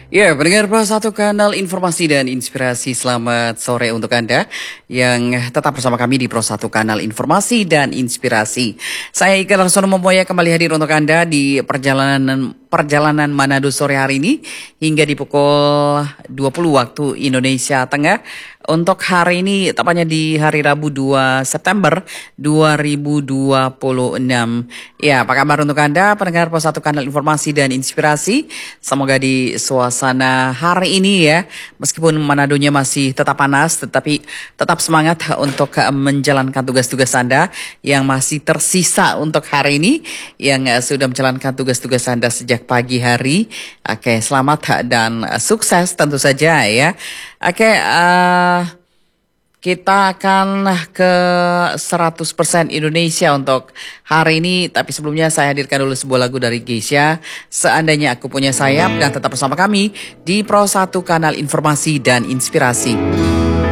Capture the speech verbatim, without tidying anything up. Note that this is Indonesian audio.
Ya, pendengar Pro satu Kanal Informasi dan Inspirasi, selamat sore untuk Anda yang tetap bersama kami di Pro satu Kanal Informasi dan Inspirasi. Saya Ika Larsono Momoya kembali hadir untuk Anda di perjalanan perjalanan Manado sore hari ini hingga di pukul dua puluh waktu Indonesia Tengah. Untuk hari ini, tepatnya di hari Rabu dua September dua ribu dua puluh enam. Ya, apa kabar untuk Anda pendengar Pro satu Kanal Informasi dan Inspirasi? Semoga di suasana hari ini ya, meskipun Manadonya masih tetap panas, tetapi tetap semangat untuk menjalankan tugas-tugas Anda yang masih tersisa untuk hari ini, yang sudah menjalankan tugas-tugas Anda sejak pagi hari. Oke, selamat dan sukses tentu saja ya. Oke, uh, kita akan ke seratus persen Indonesia untuk hari ini. Tapi sebelumnya saya hadirkan dulu sebuah lagu dari Geisha, Seandainya Aku Punya Sayap, dan tetap bersama kami di Pro satu Kanal Informasi dan Inspirasi.